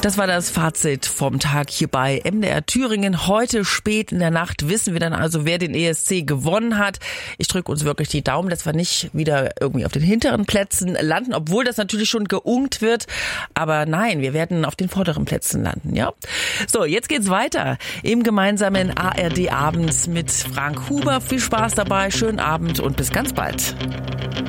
Das war das Fazit vom Tag hier bei MDR Thüringen. Heute spät in der Nacht wissen wir dann also, wer den ESC gewonnen hat. Ich drücke uns wirklich die Daumen, dass wir nicht wieder irgendwie auf den hinteren Plätzen landen, obwohl das natürlich schon geunkt wird. Aber nein, wir werden auf den vorderen Plätzen landen, ja? So, jetzt geht's weiter im gemeinsamen ARD-Abend mit Frank Huber. Viel Spaß dabei, schönen Abend und bis ganz bald.